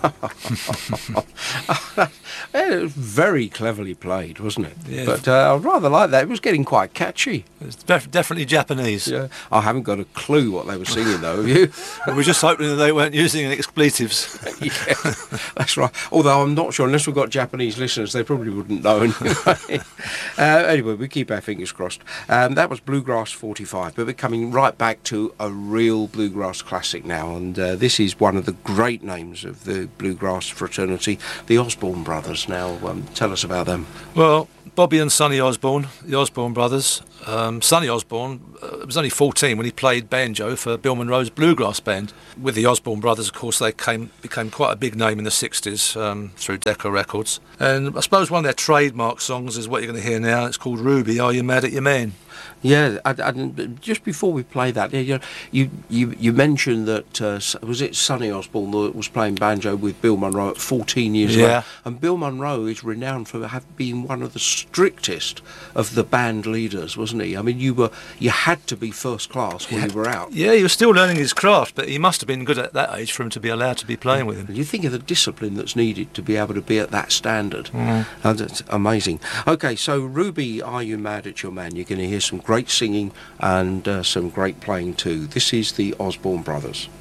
Yeah, it was very cleverly played, wasn't it? Yeah. But I rather like that. It was getting quite catchy. It's definitely Japanese. Yeah. I haven't got a clue what they were singing, though, have you? We're just hoping that they weren't using any expletives. Yeah, that's right. Although I'm not sure, unless we've got Japanese listeners, they probably wouldn't know anyway. Anyway, we keep our fingers crossed. That was Bluegrass 45, but we're coming right back to a real bluegrass classic now, and this is one of the great names of the bluegrass fraternity, the Osborne Brothers. Now, tell us about them. Well, Bobby and Sonny Osborne, the Osborne brothers. Sonny Osborne was only 14 when he played banjo for Bill Monroe's bluegrass band. With the Osborne brothers, of course, they became quite a big name in the 60s through Decca Records. And I suppose one of their trademark songs is what you're going to hear now. It's called Ruby, Are You Mad at Your Man? Yeah, just before we play that, you mentioned that was it Sonny Osborne that was playing banjo with Bill Monroe at 14 years old, and Bill Monroe is renowned for having been one of the strictest of the band leaders, wasn't he? I mean, you had to be first class when you were out. Yeah, he was still learning his craft, but he must have been good at that age for him to be allowed to be playing with him. And you think of the discipline that's needed to be able to be at that standard. And it's amazing. Okay, so Ruby, Are You Mad at Your Man? You're going to hear some great singing and some great playing too. This is the Osborne Brothers.